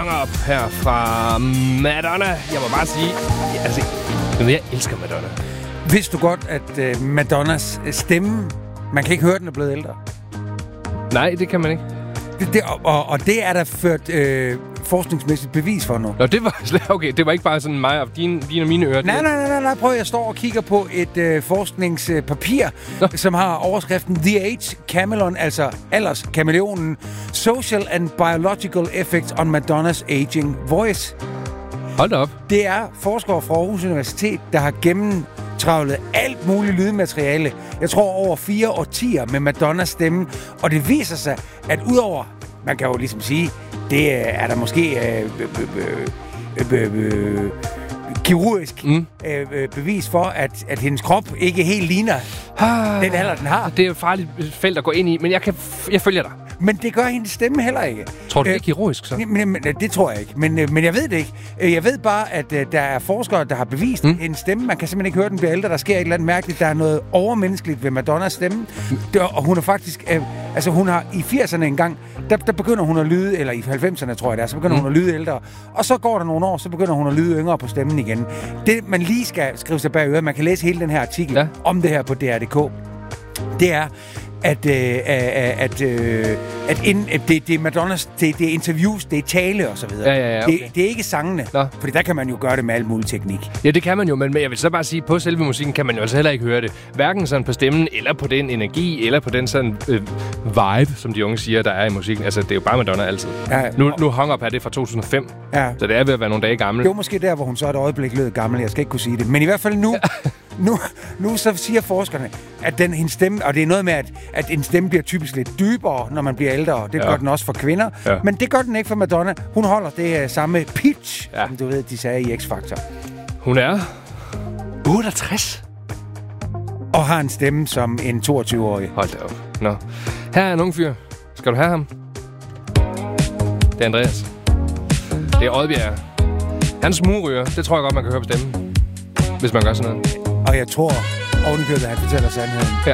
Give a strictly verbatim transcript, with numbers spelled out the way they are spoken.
Hung Up her fra Madonna. Jeg må bare sige, altså, jeg elsker Madonna. Vidste du godt, at uh, Madonnas stemme, man kan ikke høre, den er blevet ældre? Nej, det kan man ikke. Det, det, og, og det er der ført øh, forskningsmæssigt bevis for nu. Nå, det var okay. Det var ikke bare sådan mig og dine, dine og mine ører. Nej, nej, nej, nej. Prøv, jeg står og kigger på et øh, forskningspapir, Nå. som har overskriften The Age Chameleon, altså alders-kameleonen, Social and Biological Effects on Madonna's Aging Voice. Hold da op. Det er forskere fra Aarhus Universitet, der har gennemtravlet alt muligt lydmateriale. Jeg tror over fire årtier med Madonnas stemme. Og det viser sig, at udover, man kan jo ligesom sige, det er der måske øh, øh, øh, øh, øh, kirurgisk mm. øh, bevis for, at, at hendes krop ikke helt ligner ah, den alder, den har. Det er jo et farligt felt at gå ind i, men jeg, kan, jeg følger dig. Men det gør hendes stemme heller ikke. Tror du, det er kirurgisk, så? Men, men, det tror jeg ikke. Men, men jeg ved det ikke. Jeg ved bare, at uh, der er forskere, der har bevist mm. hendes stemme. Man kan simpelthen ikke høre, den bliver ældre. Der sker et eller andet mærkeligt. Der er noget overmenneskeligt ved Madonnas stemme. Mm. Det, og hun er faktisk... Uh, altså, hun har i firserne engang... Der, der begynder hun at lyde... Eller i halvfemserne, tror jeg det er. Så begynder mm. hun at lyde ældre. Og så går der nogle år, så begynder hun at lyde yngre på stemmen igen. Det, man lige skal skrive sig bag øret, man kan læse hele den her artikel ja. om det her på D R punktum d k. Det er... at øh, at øh, at ind, det, det er Madonnas, det, det er interviews, det er tale og så videre. Ja, ja, ja, okay. det, det er ikke sangene, Nå. fordi der kan man jo gøre det med al mulig teknik. Ja, det kan man jo, men jeg vil så bare sige, på selve musikken kan man jo altså heller ikke høre det. Hverken sådan på stemmen, eller på den energi, eller på den sådan øh, vibe, som de unge siger, der er i musikken. Altså, det er jo bare Madonna altid. Ja, nu, nu Hung Up her, det er fra to tusind og fem, ja. så det er ved at være nogle dage gammel. Det var måske der, hvor hun så et øjeblik lød gammel. Jeg skal ikke kunne sige det. Men i hvert fald nu, nu, nu så siger forskerne, at den hendes stemme, og det er noget med, at, at en stemme bliver typisk lidt dybere, når man bliver ældre. Det ja. gør den også for kvinder. Ja. Men det gør den ikke for Madonna. Hun holder det uh, samme pitch, ja. som du ved, de sagde i X-Factor. Hun er otteogtres. Og har en stemme som en toogtyve-årig. Hold da op. Nå. Her er en ung fyr. Skal du have ham? Det er Andreas. Det er Oddbjerg. Hans smugryger, det tror jeg godt, man kan høre på stemmen. Hvis man gør sådan noget. Og jeg tror ovenikøbet, at han fortæller sandheden. Ja.